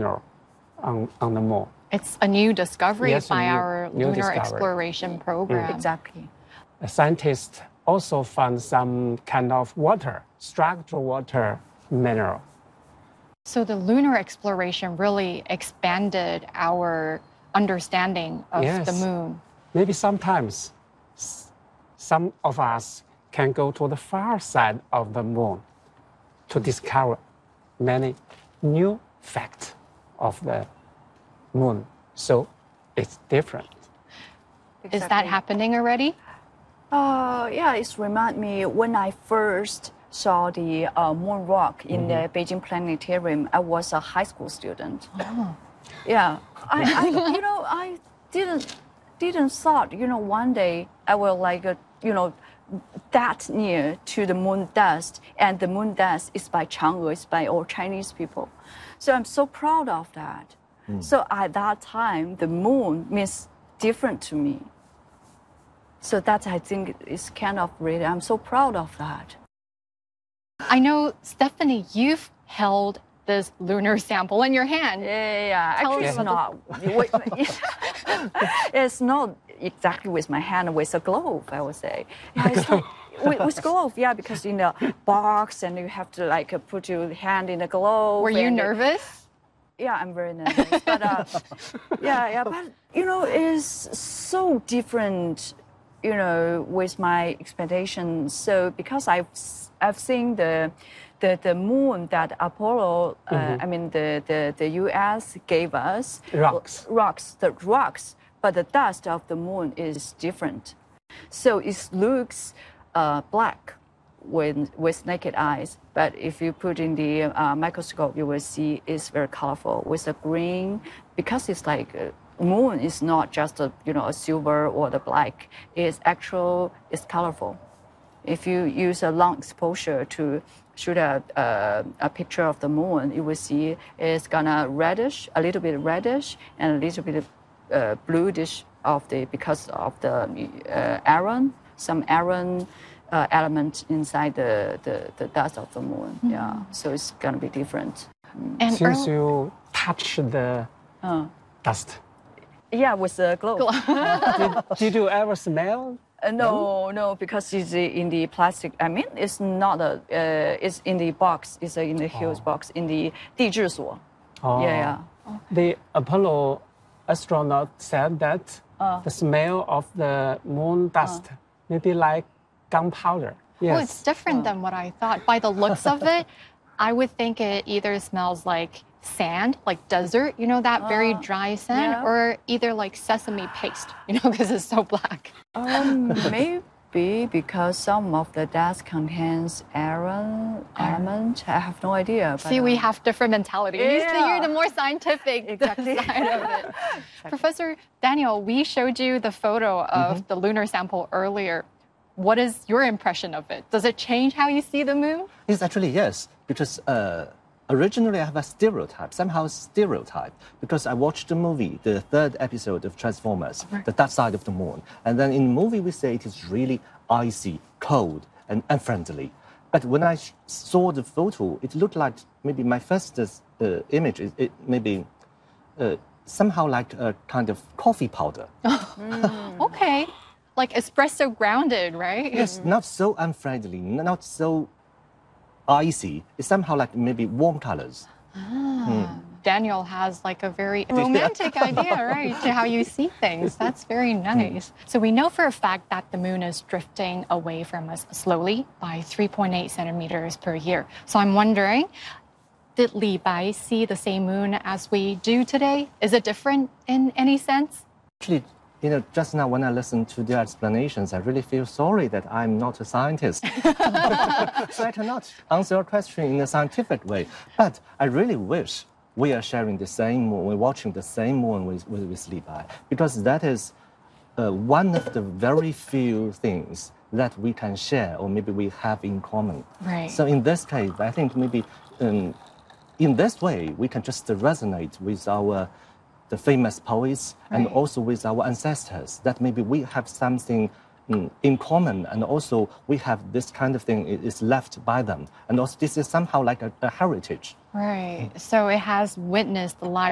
mineral on the moon. It's a new discovery Yes, by new our lunar discovery. exploration program. Exactly. Scientists also found some kind of water, structural water mineral. So the lunar exploration really expanded our understanding of Yes. the moon. Maybe sometimes some of us can go to the far side of the moon to discover many new facts of the moon. So it's different. Is that happening already? Yeah, it reminds me when I first saw the moon rock in the Beijing Planetarium. I was a high school student. Oh. Yeah, I didn't thought one day I will that near to the moon dust, and the moon dust is by Chang'e, it's by all Chinese people. So I'm so proud of that. So at that time, the moon means different to me. So that I think is kind of really, I'm so proud of that. I know, Stephanie, you've held this lunar sample in your hand. Yeah. Tell Actually, us it's not exactly with my hand, with a glove, I would say. Yeah, it's not, with glove, yeah, because in the box and you have to put your hand in the glove. Were you nervous? Yeah, I'm very nervous. But but it's so different, with my expectations. So because I've seen the moon that Apollo, the U.S. gave us rocks, but the dust of the moon is different. So it looks black with naked eyes, but if you put in the microscope, you will see it's very colorful with the green, because it's moon is not just a silver or the black. It's colorful. If you use a long exposure to shoot a picture of the moon, you will see it's gonna reddish, a little bit reddish, and a little bit bluish because of the some iron element inside the dust of the moon. Yeah, so it's gonna be different. And Since you touch the dust. Yeah, with the glove. Did you ever smell? No, because it's in the plastic. I mean, it's not it's in the box. It's in the huge box in the 地质所. Yeah. The Apollo astronaut said that the smell of the moon dust may be like gunpowder. Yes. Oh, it's different than what I thought. By the looks of it, I would think it either smells like sand, like desert, that very dry sand, or either like sesame paste, because it's so black. Maybe because some of the dust contains iron element. I have no idea. See, we have different mentality. You're the more scientific side of it. Professor Daniel, we showed you the photo of the lunar sample earlier. What is your impression of it? Does it change how you see the moon? It's actually yes, because originally I have a stereotype, because I watched the movie, the third episode of Transformers, The Dark Side of the Moon. And then in the movie we say it is really icy, cold, and unfriendly. But when I saw the photo, it looked like maybe my first image, it maybe somehow like a kind of coffee powder. Okay. Like espresso grounded, right? Yes, not so unfriendly, not so icy. It's somehow like maybe warm colors. Daniel has like a very romantic idea, right, to how you see things. That's very nice. So we know for a fact that the moon is drifting away from us slowly by 3.8 centimeters per year. So I'm wondering, did Li Bai see the same moon as we do today? Is it different in any sense? Actually, just now when I listened to their explanations, I really feel sorry that I'm not a scientist. So I cannot answer your question in a scientific way. But I really wish we are sharing the same moon, we're watching the same moon with Li Bai, because that is one of the very few things that we can share, or maybe we have in common. Right. So in this case, I think maybe in this way, we can just resonate with the famous poets and also with our ancestors, that maybe we have something in common, and also we have this kind of thing is left by them, and also this is somehow like a heritage. Right. So it has witnessed the lives